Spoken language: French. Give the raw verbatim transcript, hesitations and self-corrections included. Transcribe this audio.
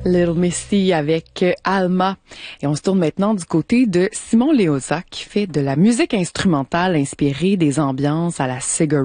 Little Missy avec Alma. Et on se tourne maintenant du côté de Simon Léosa qui fait de la musique instrumentale inspirée des ambiances à la Sigur